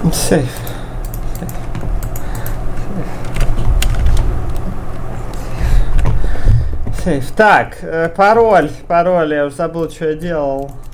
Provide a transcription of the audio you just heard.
Сейф. Сейф. Так, пароль, я уже забыл, что я делал.